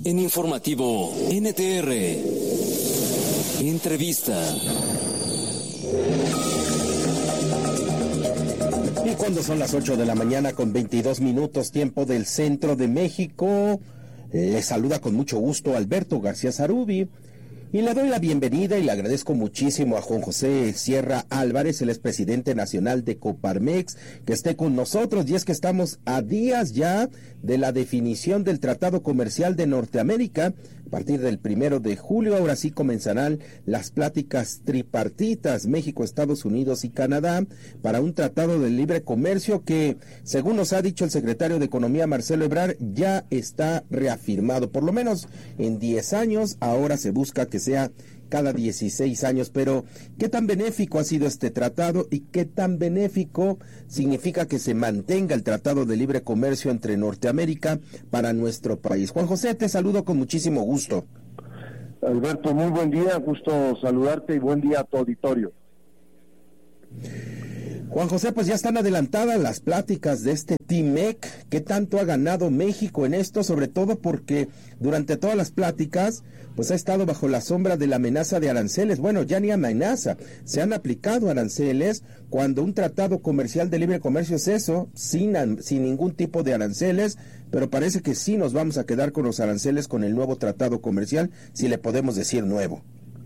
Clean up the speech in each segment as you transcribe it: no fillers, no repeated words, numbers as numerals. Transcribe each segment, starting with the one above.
En Informativo NTR. Entrevista. Y cuando son las 8 de la mañana con 22 minutos, tiempo del centro de México, les saluda con mucho gusto Alberto García Zarubi. Y le doy la bienvenida y le agradezco muchísimo a Juan José Sierra Álvarez, el expresidente nacional de Coparmex, que esté con nosotros. Y es que estamos a días ya de la definición del Tratado Comercial de Norteamérica. A partir del 1 de julio, ahora sí comenzarán las pláticas tripartitas México, Estados Unidos y Canadá para un tratado de libre comercio que, según nos ha dicho el secretario de Economía Marcelo Ebrard, ya está reafirmado, por lo menos en 10 años. Ahora se busca que sea cada 16 años, pero ¿qué tan benéfico ha sido este tratado y qué tan benéfico significa que se mantenga el Tratado de Libre Comercio entre Norteamérica para nuestro país? Juan José, te saludo con muchísimo gusto. Alberto, muy buen día, gusto saludarte y buen día a tu auditorio. Juan José, pues ya están adelantadas las pláticas de este TMEC. ¿Qué tanto ha ganado México en esto? Sobre todo porque durante todas las pláticas, pues ha estado bajo la sombra de la amenaza de aranceles. Bueno, ya ni amenaza, se han aplicado aranceles cuando un tratado comercial de libre comercio es eso, sin ningún tipo de aranceles, pero parece que sí nos vamos a quedar con los aranceles con el nuevo tratado comercial, si le podemos decir nuevo.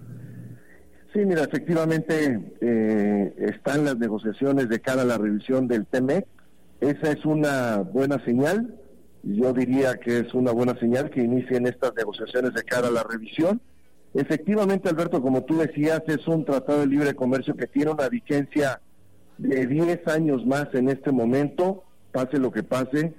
Sí, mira, efectivamente están las negociaciones de cara a la revisión del TMEC. Esa es una buena señal. Yo diría que es una buena señal que inicien estas negociaciones de cara a la revisión. Efectivamente, Alberto, como tú decías, es un tratado de libre comercio que tiene una vigencia de 10 años más en este momento, pase lo que pase,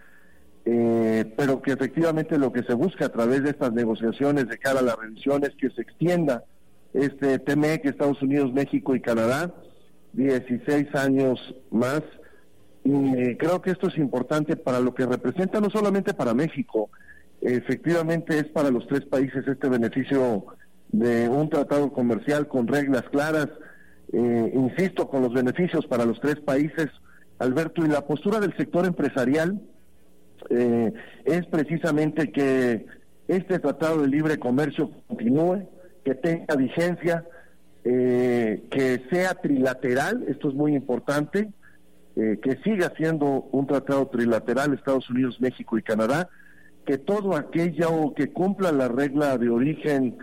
pero que efectivamente lo que se busca a través de estas negociaciones de cara a la revisión es que se extienda este TMEC, Estados Unidos, México y Canadá, 16 años más, y creo que esto es importante para lo que representa, no solamente para México, efectivamente es para los tres países este beneficio de un tratado comercial con reglas claras, insisto, con los beneficios para los tres países, Alberto, y la postura del sector empresarial es precisamente que este tratado de libre comercio continúe, que tenga vigencia, que sea trilateral, esto es muy importante, que siga siendo un tratado trilateral Estados Unidos, México y Canadá, que todo aquello que cumpla la regla de origen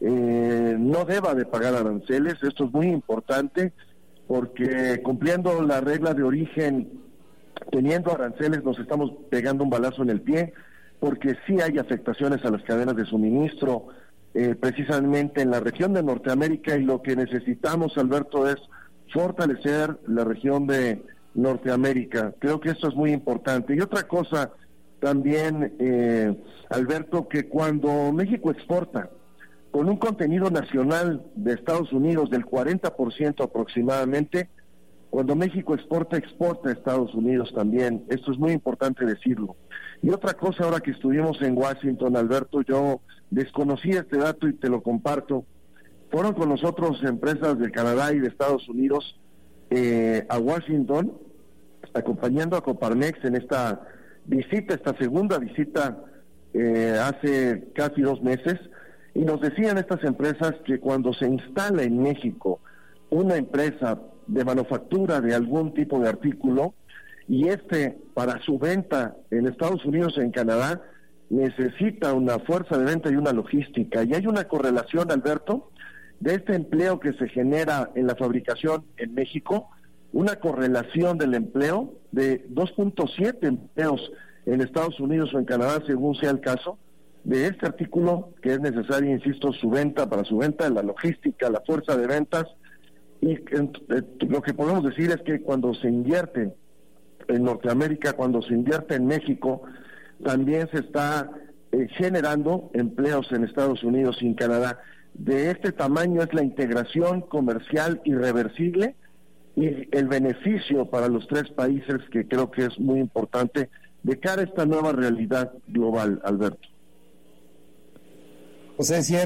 no deba de pagar aranceles. Esto es muy importante porque cumpliendo la regla de origen, teniendo aranceles, nos estamos pegando un balazo en el pie, porque sí hay afectaciones a las cadenas de suministro, precisamente en la región de Norteamérica, y lo que necesitamos, Alberto, es fortalecer la región de Norteamérica. Creo que esto es muy importante. Y otra cosa también, Alberto, que cuando México exporta con un contenido nacional de Estados Unidos del 40% aproximadamente, cuando México exporta a Estados Unidos también. Esto es muy importante decirlo. Y otra cosa, ahora que estuvimos en Washington, Alberto, yo desconocí este dato y te lo comparto. Fueron con nosotros empresas de Canadá y de Estados Unidos a Washington, acompañando a Coparmex en esta visita, esta segunda visita hace casi 2 meses, y nos decían estas empresas que cuando se instala en México una empresa de manufactura de algún tipo de artículo, y para su venta en Estados Unidos o en Canadá, necesita una fuerza de venta y una logística, y hay una correlación, Alberto, de este empleo que se genera en la fabricación en México, una correlación del empleo de 2.7 empleos en Estados Unidos o en Canadá, según sea el caso, de este artículo que es necesario, insisto, para su venta, la logística, la fuerza de ventas. Y lo que podemos decir es que cuando se invierte en Norteamérica, cuando se invierte en México, también se está generando empleos en Estados Unidos y en Canadá. De este tamaño es la integración comercial irreversible y el beneficio para los tres países, que creo que es muy importante de cara a esta nueva realidad global, Alberto. José Sierra,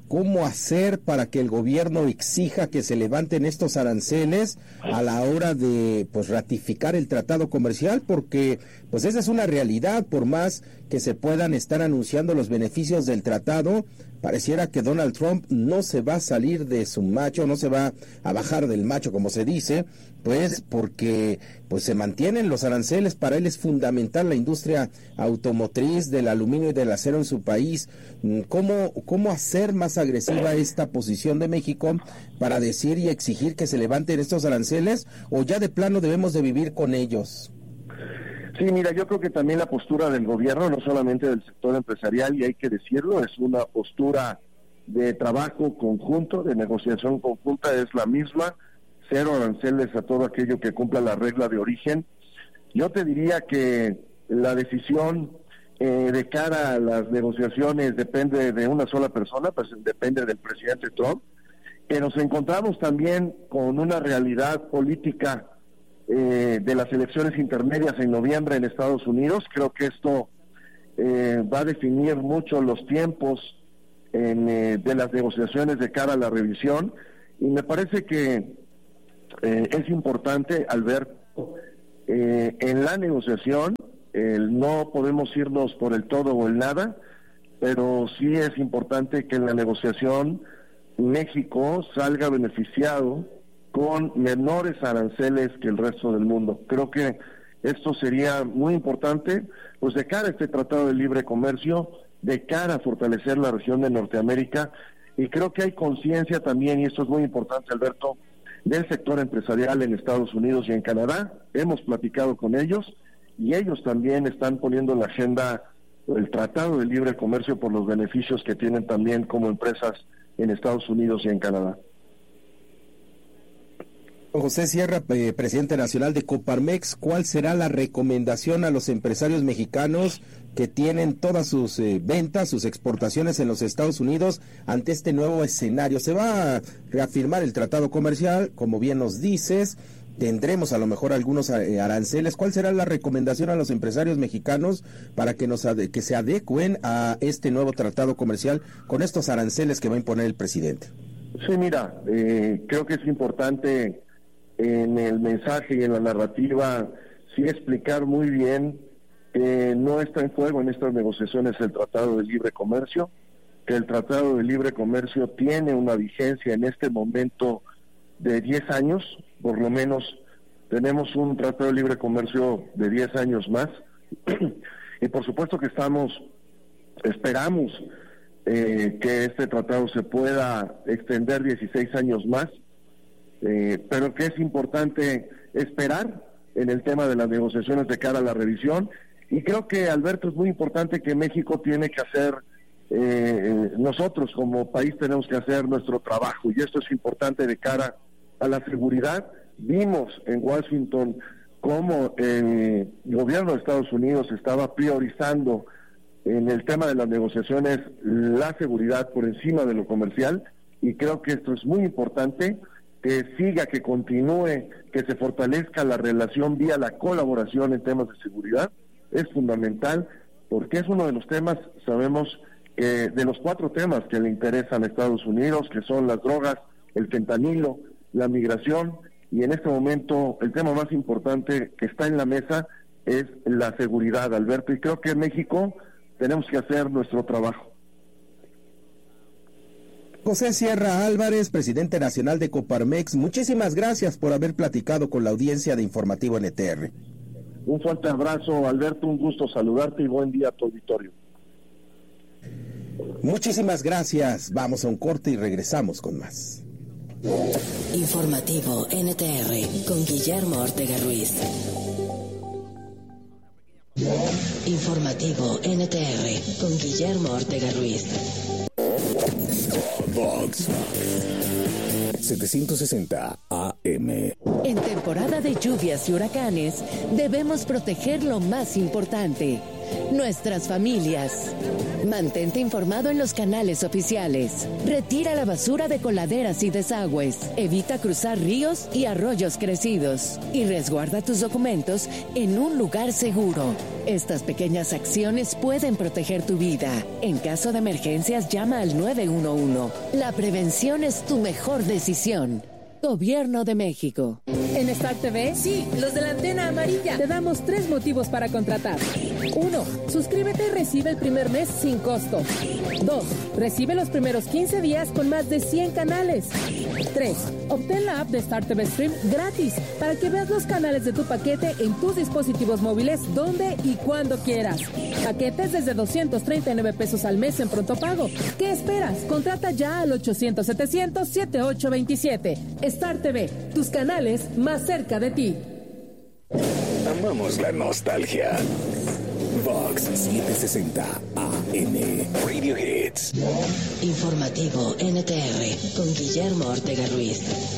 cómo hacer para que el gobierno exija que se levanten estos aranceles a la hora de pues ratificar el tratado comercial, porque pues esa es una realidad. Por más que se puedan estar anunciando los beneficios del tratado, pareciera que Donald Trump no se va a salir de su macho, no se va a bajar del macho, como se dice, pues porque pues se mantienen los aranceles. Para él es fundamental la industria automotriz, del aluminio y del acero en su país. ¿Cómo hacer más agresiva esta posición de México para decir y exigir que se levanten estos aranceles, o ya de plano debemos de vivir con ellos? Sí, mira, yo creo que también la postura del gobierno, no solamente del sector empresarial, y hay que decirlo, es una postura de trabajo conjunto, de negociación conjunta, es la misma: cero aranceles a todo aquello que cumpla la regla de origen. Yo te diría que la decisión de cara a las negociaciones depende de una sola persona, pues depende del presidente Trump, que nos encontramos también con una realidad política de las elecciones intermedias en noviembre en Estados Unidos. Creo que esto va a definir mucho los tiempos de las negociaciones de cara a la revisión, y me parece que es importante, Alberto, en la negociación no podemos irnos por el todo o el nada, pero sí es importante que en la negociación México salga beneficiado con menores aranceles que el resto del mundo. Creo que esto sería muy importante, pues de cara a este Tratado de Libre Comercio, de cara a fortalecer la región de Norteamérica, y creo que hay conciencia también, y esto es muy importante, Alberto, del sector empresarial en Estados Unidos y en Canadá. Hemos platicado con ellos, y ellos también están poniendo en la agenda el Tratado de Libre Comercio por los beneficios que tienen también como empresas en Estados Unidos y en Canadá. José Sierra, presidente nacional de Coparmex, ¿cuál será la recomendación a los empresarios mexicanos que tienen todas sus ventas, sus exportaciones en los Estados Unidos ante este nuevo escenario? Se va a reafirmar el tratado comercial, como bien nos dices, tendremos a lo mejor algunos aranceles. ¿Cuál será la recomendación a los empresarios mexicanos para que que se adecuen a este nuevo tratado comercial con estos aranceles que va a imponer el presidente? Sí, mira, creo que es importante en el mensaje y en la narrativa sí explicar muy bien que no está en juego en estas negociaciones el Tratado de Libre Comercio, que el Tratado de Libre Comercio tiene una vigencia en este momento de 10 años, por lo menos tenemos un Tratado de Libre Comercio de 10 años más, y por supuesto que esperamos que este tratado se pueda extender 16 años más, pero que es importante esperar en el tema de las negociaciones de cara a la revisión. Y creo que, Alberto, es muy importante que México tiene que hacer, nosotros como país tenemos que hacer nuestro trabajo, y esto es importante de cara a la seguridad. Vimos en Washington cómo el gobierno de Estados Unidos estaba priorizando en el tema de las negociaciones la seguridad por encima de lo comercial, y creo que esto es muy importante, que siga, que continúe, que se fortalezca la relación vía la colaboración en temas de seguridad. Es fundamental, porque es uno de los temas, sabemos, de los 4 temas que le interesan a Estados Unidos, que son las drogas, el fentanilo, la migración, y en este momento el tema más importante que está en la mesa es la seguridad, Alberto, y creo que en México tenemos que hacer nuestro trabajo. José Sierra Álvarez, presidente nacional de Coparmex, muchísimas gracias por haber platicado con la audiencia de Informativo NTR. Un fuerte abrazo, Alberto, un gusto saludarte y buen día a tu auditorio. Muchísimas gracias, vamos a un corte y regresamos con más. Informativo NTR con Guillermo Ortega Ruiz. Informativo NTR con Guillermo Ortega Ruiz. Vox 760 AM. En temporada de lluvias y huracanes, debemos proteger lo más importante: nuestras familias. Mantente informado en los canales oficiales. Retira la basura de coladeras y desagües. Evita cruzar ríos y arroyos crecidos. Y resguarda tus documentos en un lugar seguro. Estas pequeñas acciones pueden proteger tu vida. En caso de emergencias, llama al 911. La prevención es tu mejor decisión. Gobierno de México. ¿En Star TV? Sí, los de la antena amarilla. Te damos 3 motivos para contratar. 1. Suscríbete y recibe el primer mes sin costo. 2. Recibe los primeros 15 días con más de 100 canales. 3. Obtén la app de Star TV Stream gratis para que veas los canales de tu paquete en tus dispositivos móviles donde y cuando quieras. Paquetes desde 239 pesos al mes en pronto pago. ¿Qué esperas? Contrata ya al 800-700-7827. Star TV, tus canales más cerca de ti. Amamos la nostalgia. Vox 760 AM. Radio Hits. Informativo NTR con Guillermo Ortega Ruiz.